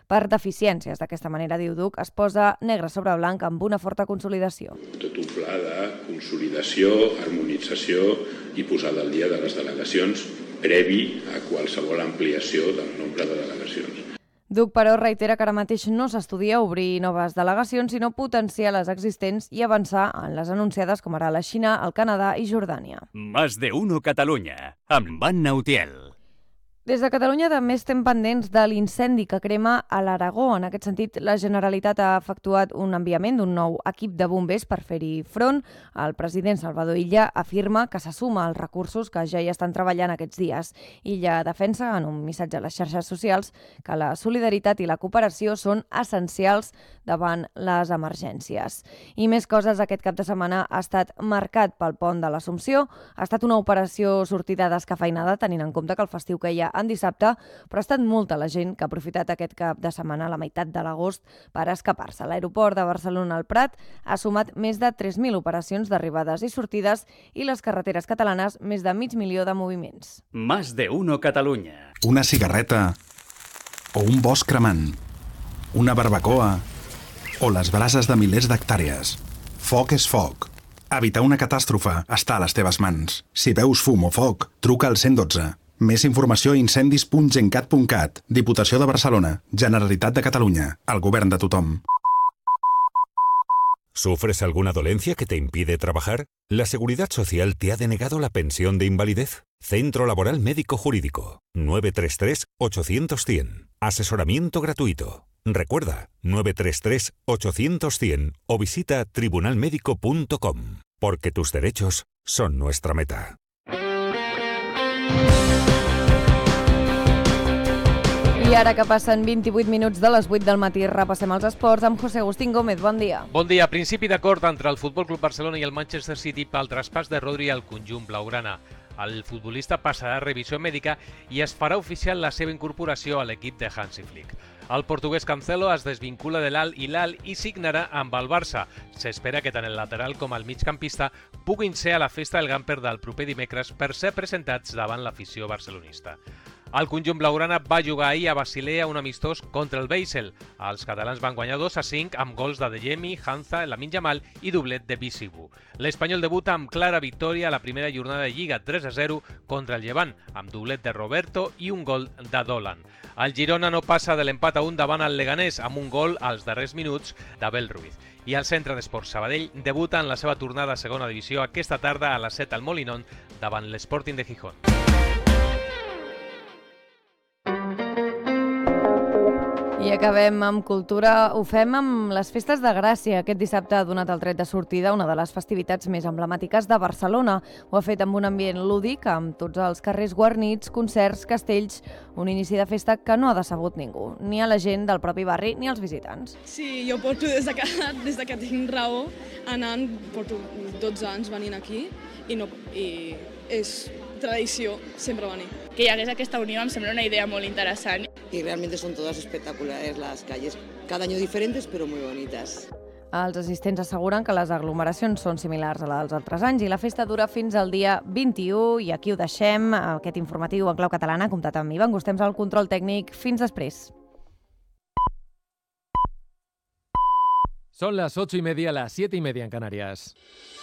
per deficiències. D'aquesta manera, diu Duc, es posa negre sobre blanc amb una forta consolidació. Tot un pla de consolidació, harmonització i posada al dia de les delegacions previ a qualsevol ampliació del nombre de delegacions. Duc, però, reitera que ara mateix no s'estudia obrir noves delegacions, sinó potenciar les existents i avançar en les anunciades com ara la Xina, el Canadà i Jordània. Más de uno Catalunya, amb Anna Utiel. Des de Catalunya també estem pendents de l'incendi que crema a l'Aragó. En aquest sentit, la Generalitat ha efectuat un enviament d'un nou equip de bombers per fer-hi front. El president Salvador Illa afirma que se suma als recursos que ja hi estan treballant aquests dies. Illa defensa, en un missatge a les xarxes socials, que la solidaritat i la cooperació són essencials davant les emergències. I més coses, aquest cap de setmana ha estat marcat pel pont de l'Assumpció. Ha estat una operació sortida descafeinada, tenint en compte que el festiu que hi ha en dissabte, però ha estat molta la gent que ha aprofitat aquest cap de setmana, la meitat de l'agost, per escapar-se. L'aeroport de Barcelona al Prat ha sumat més de 3.000 operacions d'arribades i sortides i les carreteres catalanes més de 500.000 de moviments. Más de uno Catalunya. Una cigarreta o un bosc cremant, una barbacoa o les brases de milers d'hectàrees. Foc és foc. Evitar una catàstrofe està a les teves mans. Si veus fum o foc, truca al 112. Més informació a incendis.gencat.cat. Diputació de Barcelona. Generalitat de Catalunya. El govern de tothom. ¿Sufres alguna dolencia que te impide trabajar? La Seguridad Social te ha denegado la pensión de invalidez. Centro Laboral Médico Jurídico. 933-800-100. Asesoramiento gratuito. Recuerda, 933-800-100 o visita tribunalmedico.com. Porque tus derechos son nuestra meta. I ara que passen 28 minuts de les 8 del matí, repassem els esports amb José Agustín Gómez. Bon dia. Bon dia. Principi d'acord entre el Futbol Club Barcelona i el Manchester City pel traspàs de Rodri al conjunt blaugrana. El futbolista passarà a revisió mèdica i es farà oficial la seva incorporació a l'equip de Hansi Flick. El portuguès Cancelo es desvincula de l'Al Hilal i signarà amb el Barça. S'espera que tant el lateral com el migcampista puguin ser a la festa del Gamper del proper dimecres per ser presentats davant l'afició barcelonista. El conjunt blaugrana va jugar ahir a Basilea un amistós contra el Basel. Els catalans van guanyar 2-5 amb gols de Adeyemi, Hanza, Lamine Yamal i doblet de Bisibu. L'Espanyol debuta amb clara victòria a la primera jornada de Lliga 3-0 contra el Llevant, amb doblet de Roberto i un gol de Dolan. El Girona no passa de l'empat a 1 davant el Leganés amb un gol als darrers minuts d'Abel Ruiz. I el Centre d'Esports Sabadell debuta en la seva tornada a segona divisió aquesta tarda a les 7 al Molinón davant l'Sporting de Gijón. I acabem amb cultura. Ho fem amb les festes de Gràcia. Aquest dissabte ha donat el tret de sortida una de les festivitats més emblemàtiques de Barcelona. Ho ha fet amb un ambient lúdic, amb tots els carrers guarnits, concerts, castells, un inici de festa que no ha decebut ningú, ni a la gent del propi barri ni als visitants. Sí, jo porto des que tinc raó porto 12 anys venint aquí i és tradició sempre venir. Que hi hagués aquesta unió em sembla una idea molt interessant. Y realmente son todas espectaculares las calles, cada año diferentes pero muy bonitas. Els assistents asseguren que les aglomeracions són similars a les dels altres anys i la festa dura fins al dia 21 i aquí ho deixem, aquest informatiu en clau catalana, comptat amb Ivan Gustems al control tècnic. Fins després. Son las 8:30, las 7:30 en Canarias.